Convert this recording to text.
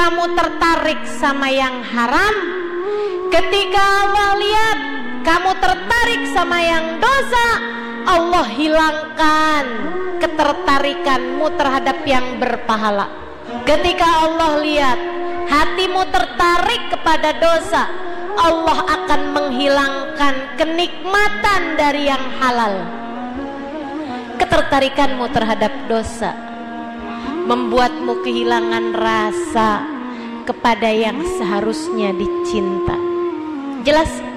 kamu tertarik sama yang haram, ketika Allah lihat kamu tertarik sama yang dosa, Allah hilangkan ketertarikanmu terhadap yang berpahala. Ketika Allah lihat hatimu tertarik kepada dosa, Allah akan menghilangkan kenikmatan dari yang halal. Ketertarikanmu terhadap dosa membuatmu kehilangan rasa kepada yang seharusnya dicinta. Jelas?